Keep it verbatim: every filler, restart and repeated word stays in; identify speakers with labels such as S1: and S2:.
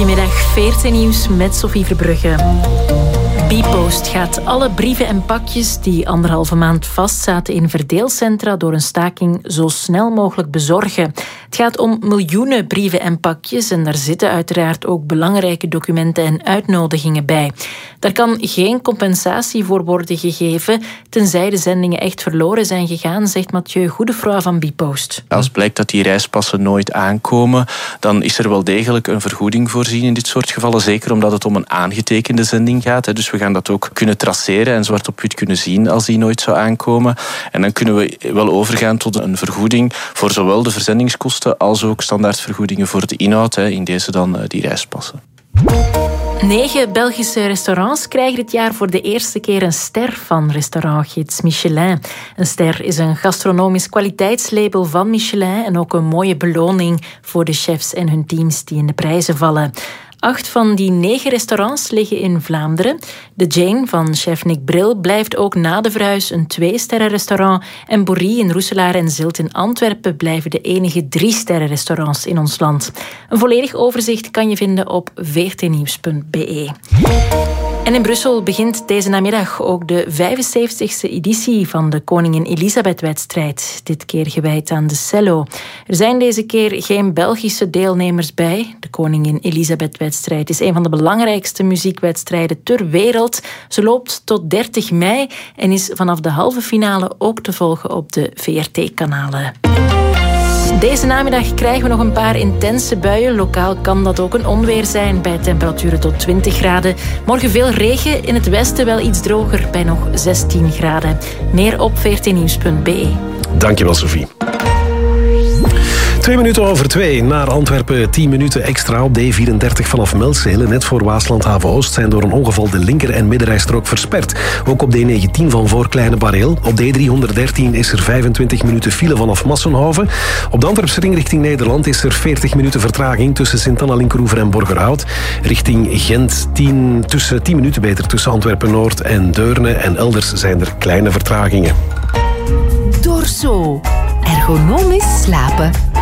S1: Goedemiddag, Veertien Nieuws met Sophie Verbrugge. Bpost gaat alle brieven en pakjes die anderhalve maand vastzaten in verdeelcentra door een staking zo snel mogelijk bezorgen. Het gaat om miljoenen brieven en pakjes en daar zitten uiteraard ook belangrijke documenten en uitnodigingen bij. Daar kan geen compensatie voor worden gegeven, tenzij de zendingen echt verloren zijn gegaan, zegt Mathieu Goedefroy van Bpost.
S2: Als blijkt dat die reispassen nooit aankomen, dan is er wel degelijk een vergoeding voorzien in dit soort gevallen. Zeker omdat het om een aangetekende zending gaat. Dus we gaan dat ook kunnen traceren en zwart op wit kunnen zien als die nooit zou aankomen. En dan kunnen we wel overgaan tot een vergoeding voor zowel de verzendingskosten als ook standaardvergoedingen voor de inhoud, in deze dan die reispassen.
S1: Negen Belgische restaurants krijgen dit jaar voor de eerste keer een ster van restaurantgids Michelin. Een ster is een gastronomisch kwaliteitslabel van Michelin en ook een mooie beloning voor de chefs en hun teams die in de prijzen vallen. Acht van die negen restaurants liggen in Vlaanderen. De Jane van chef Nick Bril blijft ook na de verhuis een twee-sterren-restaurant. En Bourrie in Roeselaar en Zilt in Antwerpen blijven de enige drie-sterren-restaurants in ons land. Een volledig overzicht kan je vinden op veertien nieuws punt b e. En in Brussel begint deze namiddag ook de vijfenzeventigste editie van de Koningin Elisabeth-wedstrijd. Dit keer gewijd aan de cello. Er zijn deze keer geen Belgische deelnemers bij. De Koningin Elisabeth-wedstrijd is een van de belangrijkste muziekwedstrijden ter wereld. Ze loopt tot dertig mei en is vanaf de halve finale ook te volgen op de V R T-kanalen. Deze namiddag krijgen we nog een paar intense buien. Lokaal kan dat ook een onweer zijn bij temperaturen tot twintig graden. Morgen veel regen, in het westen wel iets droger bij nog zestien graden. Meer op veertien nieuws punt b e.
S3: Dankjewel, Sophie. Twee minuten over twee naar Antwerpen. Tien minuten extra op de E vierendertig vanaf Melzele. Net voor Waasland Haven Oost zijn door een ongeval de linker- en middenrijstrook versperd. Ook op de E negentien van voor Kleine Bareel. Op de E driehonderddertien is er vijfentwintig minuten file vanaf Massenhoven. Op de Antwerpse ring richting Nederland is er veertig minuten vertraging tussen Sint-Anna-Linkeroever en Borgerhout. Richting Gent tien, tussen tien minuten beter tussen Antwerpen-Noord en Deurne. En elders zijn er kleine vertragingen.
S4: Dorso. Ergonomisch slapen.